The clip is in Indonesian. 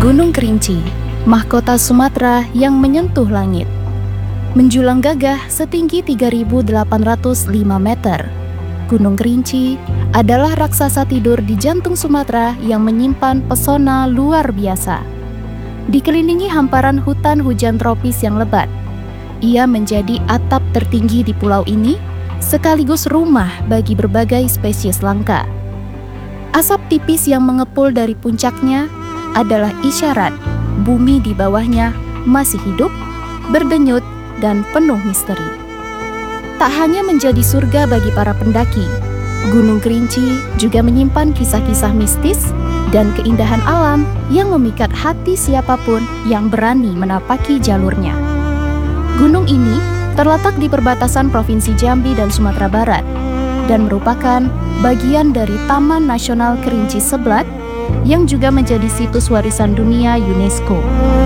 Gunung Kerinci, mahkota Sumatera yang menyentuh langit. Menjulang gagah setinggi 3.805 meter, Gunung Kerinci adalah raksasa tidur di jantung Sumatera yang menyimpan pesona luar biasa. Dikelilingi hamparan hutan hujan tropis yang lebat, ia menjadi atap tertinggi di pulau ini, sekaligus rumah bagi berbagai spesies langka. Asap tipis yang mengepul dari puncaknya adalah isyarat bumi di bawahnya masih hidup, berdenyut, dan penuh misteri. Tak hanya menjadi surga bagi para pendaki, Gunung Kerinci juga menyimpan kisah-kisah mistis dan keindahan alam yang memikat hati siapapun yang berani menapaki jalurnya. Gunung ini terletak di perbatasan Provinsi Jambi dan Sumatera Barat dan merupakan bagian dari Taman Nasional Kerinci Seblat yang juga menjadi situs warisan dunia UNESCO.